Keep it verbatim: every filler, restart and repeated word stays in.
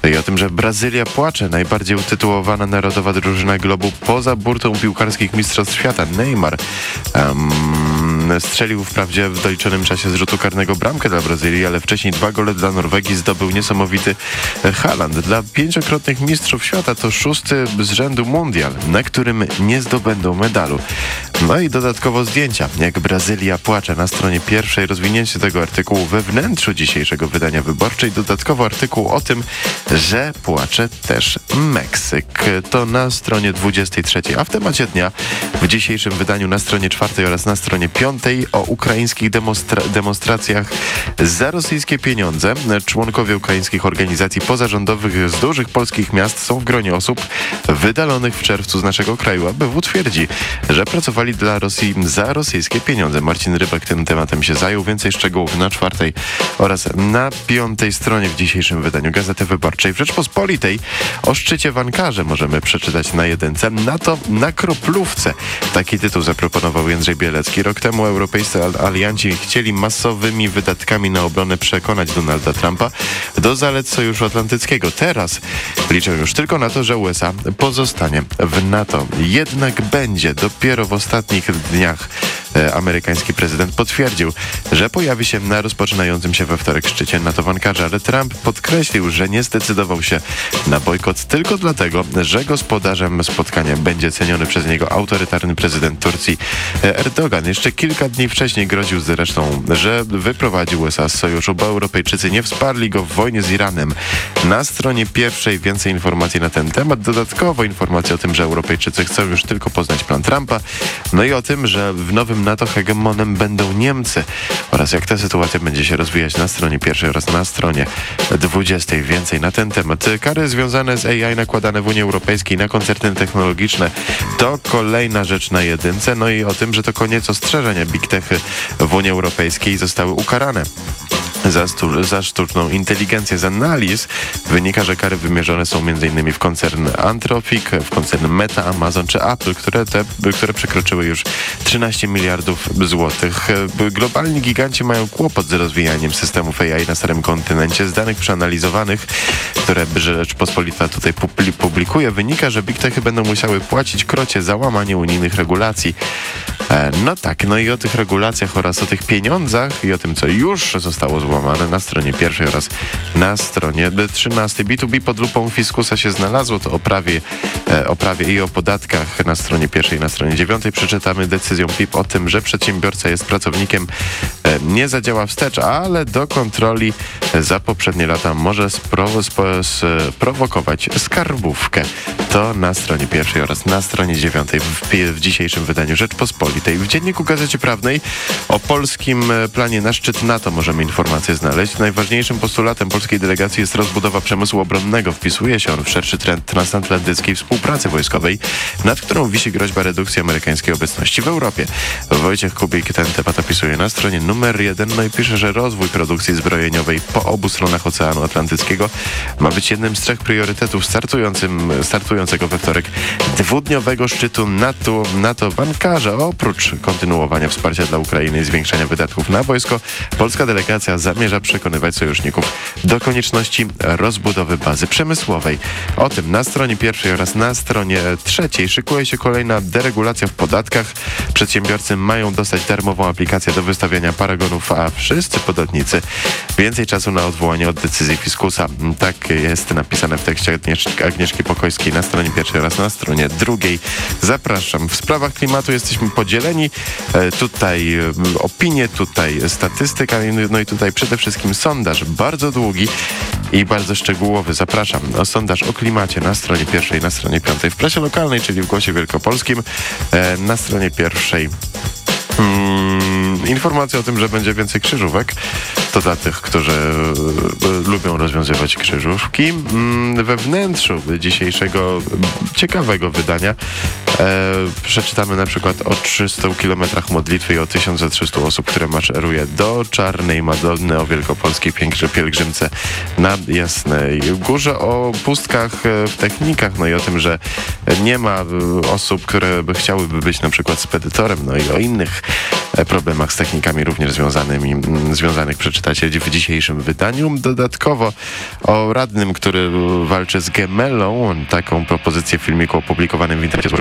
I o tym, że Brazylia płacze. Najbardziej utytułowana narodowa drużyna globu poza burtą piłkarskich mistrzostw świata, Neymar, um, strzelił wprawdzie w doliczonym czasie z rzutu karnego bramkę dla Brazylii, ale wcześniej dwa gole dla Norwegii zdobył niesamowity Haaland. Dla pięciokrotnych mistrzów świata to szósty z rzędu mundial, na którym nie zdobędą medalu. No i dodatkowo zdjęcia, jak Brazylia płacze. Na stronie pierwszej rozwinięcie tego artykułu we wnętrzu dzisiejszego wydania Wyborczej. Dodatkowo artykuł o tym, że płacze też Meksyk. To na stronie dwudziestej trzeciej. A w temacie dnia w dzisiejszym wydaniu na stronie czwartej oraz na stronie piątej o ukraińskich demonstra- demonstracjach za rosyjskie pieniądze. Członkowie ukraińskich organizacji pozarządowych z dużych polskich miast są w gronie osób wydalonych w czerwcu z naszego kraju. A B W twierdzi, że pracowali dla Rosji za rosyjskie pieniądze. Marcin Rybak tym tematem się zajął. Więcej szczegółów na czwartej oraz na piątej stronie w dzisiejszym wydaniu Gazety Wyborczej. W Rzeczpospolitej o szczycie w Ankarze możemy przeczytać na jedynce. NATO na kroplówce. Taki tytuł zaproponował Jędrzej Bielecki. Rok temu europejscy alianci chcieli masowymi wydatkami na obronę przekonać Donalda Trumpa do zalet Sojuszu Atlantyckiego. Teraz liczą już tylko na to, że U S A pozostanie w NATO. Jednak będzie dopiero w ostatnich dniach amerykański prezydent potwierdził, że pojawi się na rozpoczynającym się we wtorek szczycie NATO w Ankarze, ale Trump podkreślił, że nie zdecydował się na bojkot tylko dlatego, że gospodarzem spotkania będzie ceniony przez niego autorytarny prezydent Turcji Erdogan. Jeszcze kilka dni wcześniej groził zresztą, że wyprowadził U S A z sojuszu, bo Europejczycy nie wsparli go w wojnie z Iranem. Na stronie pierwszej więcej informacji na ten temat. Dodatkowo informacje o tym, że Europejczycy chcą już tylko poznać plan Trumpa, no i o tym, że w nowym NATO hegemonem będą Niemcy oraz jak ta sytuacja będzie się rozwijać na stronie pierwszej oraz na stronie dwudziestej. Więcej na ten temat. Kary związane z A I nakładane w Unii Europejskiej na koncerny technologiczne to kolejna rzecz na jedynce. No i o tym, że to koniec ostrzeżenia Big Techy w Unii Europejskiej zostały ukarane za, stu, za sztuczną inteligencję. Z analiz wynika, że kary wymierzone są m.in. w koncern Anthropic, w koncern Meta, Amazon czy Apple, które, te, które przekroczyły już trzynaście miliardów złotych. Globalni giganci mają kłopot z rozwijaniem systemów A I na starym kontynencie. Z danych przeanalizowanych, które Rzeczpospolita tutaj publikuje, wynika, że Big Techy będą musiały płacić krocie za łamanie unijnych regulacji. No tak, no i o tych regulacjach oraz o tych pieniądzach i o tym, co już zostało złamane na stronie pierwszej oraz na stronie trzynastej. B dwa B pod lupą fiskusa się znalazło, to o prawie, o prawie i o podatkach na stronie pierwszej i na stronie dziewiątej. Przeczytamy decyzją P I P o tym, że przedsiębiorca jest pracownikiem, nie zadziała wstecz, ale do kontroli za poprzednie lata może spro- spo- sprowokować skarbówkę. To na stronie pierwszej oraz na stronie dziewiątej w, w dzisiejszym wydaniu Rzeczpospolitej. W Dzienniku Gazecie Prawnej o polskim planie na szczyt NATO możemy informację znaleźć. Najważniejszym postulatem polskiej delegacji jest rozbudowa przemysłu obronnego. Wpisuje się on w szerszy trend transatlantyckiej współpracy wojskowej, nad którą wisi groźba redukcji amerykańskiej obecności w Europie. Wojciech Kubik ten temat opisuje na stronie numer jeden, no i pisze, że rozwój produkcji zbrojeniowej po obu stronach Oceanu Atlantyckiego ma być jednym z trzech priorytetów startującym, startującego we wtorek dwudniowego szczytu NATO, NATO w Ankarze. Oprócz kontynuowania wsparcia dla Ukrainy i zwiększania wydatków na wojsko, polska delegacja zamierza przekonywać sojuszników do konieczności rozbudowy bazy przemysłowej. O tym na stronie pierwszej oraz na stronie trzeciej. Szykuje się kolejna deregulacja w podatkach. Przedsiębiorcy mają dostać darmową aplikację do wystawiania paragonów, a wszyscy podatnicy więcej czasu na odwołanie od decyzji fiskusa. Tak jest napisane w tekście Agnieszki, Agnieszki Pokojskiej na stronie pierwszej oraz na stronie drugiej. Zapraszam. W sprawach klimatu jesteśmy podzieleni. E, tutaj e, opinie, tutaj statystyka, no i tutaj przede wszystkim sondaż bardzo długi i bardzo szczegółowy. Zapraszam. O sondaż o klimacie na stronie pierwszej, na stronie piątej. W prasie lokalnej, czyli w Głosie Wielkopolskim, e, na stronie pierwszej Hmm, informacja o tym, że będzie więcej krzyżówek. To dla tych, którzy y, lubią rozwiązywać krzyżówki. Hmm, we wnętrzu dzisiejszego ciekawego wydania e, przeczytamy na przykład o trzystu kilometrach modlitwy i o tysiąc trzysta osób, które maszeruje do Czarnej Madonny, o wielkopolskiej pielgrzymce na Jasnej Górze, o pustkach w technikach, no i o tym, że nie ma osób, które by chciałyby być na przykład spedytorem, no i o innych problemach z technikami również związanymi, związanych przeczytacie w dzisiejszym wydaniu. Dodatkowo o radnym, który walczy z gemelą. Taką propozycję w filmiku opublikowanym w internecie